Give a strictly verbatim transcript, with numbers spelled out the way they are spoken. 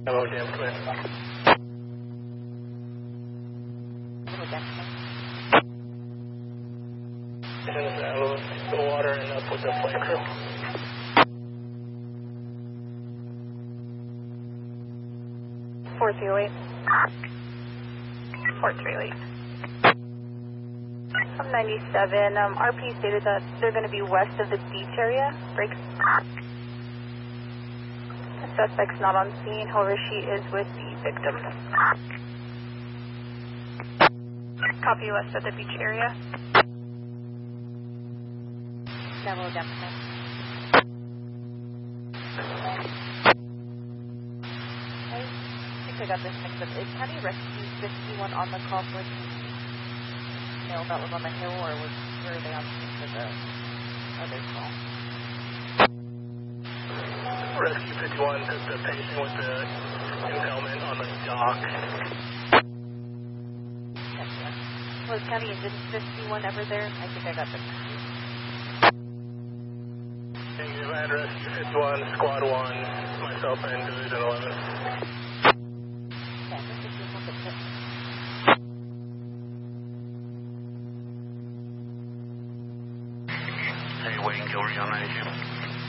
Hello, Jam Twin. And out of the water and up with the flight crew. four three eight. four three eight. I'm ninety-seven. Um, R P stated that they're going to be west of the beach area. Brakes. The suspect's not on scene, however, she is with the victim. Copy west of the beach area. Level Jefferson. I think I got this mixed up. Is County Rescue fifty-one on the call for the male that was on the hill, or was were they on scene for the other call? Rescue fifty-one took the patient with the impalement on the dock. Gotcha. Was County Engine fifty-one ever there? I think I got this confused. Negative and Rescue fifty-one, Squad one, myself and Division eleven. Yeah, this is just one of the Hey, Wayne Gilry on ninety-two.